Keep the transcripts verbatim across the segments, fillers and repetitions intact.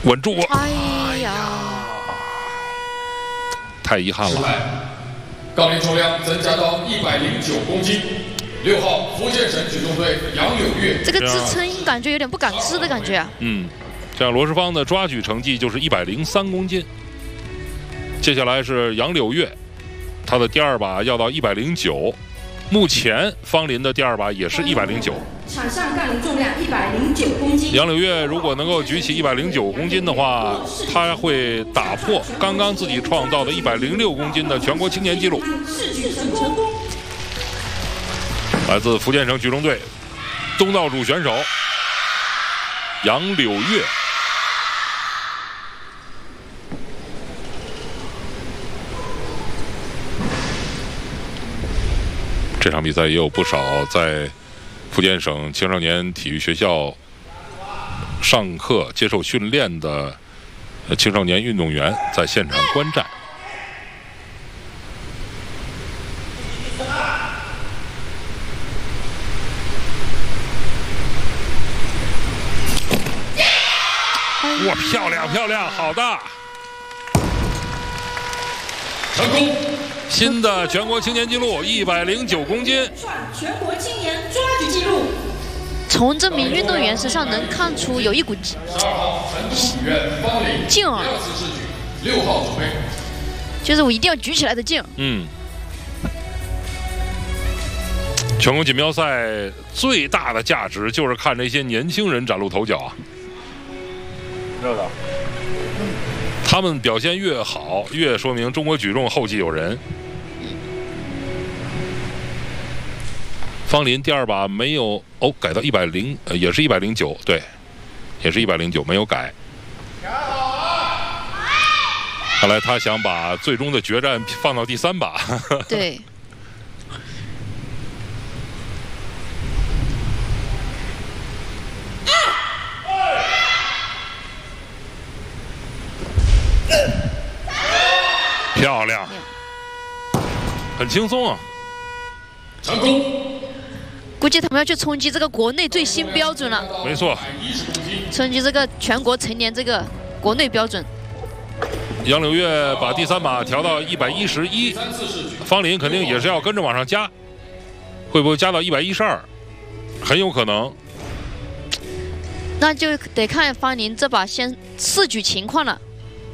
稳住！ 哎呀， 太遗憾了。 杠铃重量增加到一百零九公斤。六号福建省举重队杨柳月， 这个支撑感觉有点不敢支的感觉啊。 嗯，这样罗世芳的抓举成绩就是一百零三公斤。接下来是杨柳月，他的第二把要到一百零九。目前方林的第二把也是一百零九。 场上杠铃重量一百零九公斤。 杨柳月如果能够举起一百零九公斤的话，他会打破刚刚自己创造的一百零六公斤的全国青年纪录。 试举成功。 来自福建省举重队东道主选手杨柳月。这场比赛也有不少在福建省青少年体育学校上课接受训练的青少年运动员在现场观战。哇，漂亮漂亮，好的， 成功！ 新的全国青年纪录一百零九公斤， 创全国青年抓举纪录。 从这名运动员身上能看出有一股劲儿， 六号准备， 就是我一定要举起来的劲儿。 嗯。全国锦标赛最大的价值就是看这些年轻人崭露头角啊。 热的。 他们表现越好，越说明中国举重后继有人。方林第二把没有哦，改到一百零，呃，也是一百零九，对，也是一百零九，没有改。看来他想把最终的决战放到第三把。 对。 漂亮，很轻松啊！ 成功。 估计他们要去冲击这个国内最新标准了。 没错， 冲击这个全国成年这个国内标准。 杨柳月把第三把调到一百一十一，方林肯定也是要跟着往上加，会不会加到一百一十二？很有可能。 那就得看方林这把先试举情况了。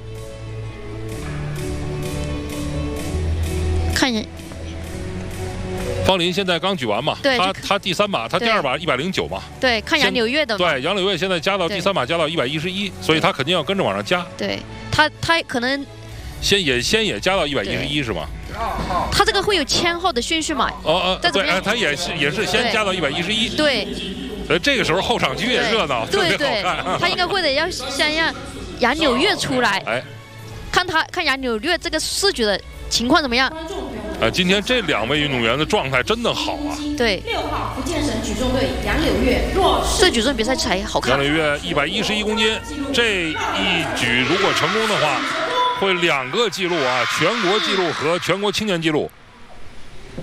看人， 方林现在刚举完嘛， 对， 他他第三把，他第二把一百零九嘛， 对，看杨柳月的， 对，杨柳月现在加到第三把加到一百一十一，所以他肯定要跟着往上加。 对他，他可能先也先也加到一百一十一是吗？ 他这个会有签后的顺序嘛？ 哦哦，对，哎，他也是也是先加到一百一十一， 对， 所以这个时候后场区也热闹， 对对， 他应该会得要先让杨柳月出来， 哎， 看他看杨柳月这个试举的情况怎么样？ 啊，今天这两位运动员的状态真的好啊！ 对， 六号福建省举重队杨柳月弱势。 这举重比赛才好看。 杨柳月一百一十一公斤，这一举如果成功的话，会两个纪录啊，全国纪录和全国青年纪录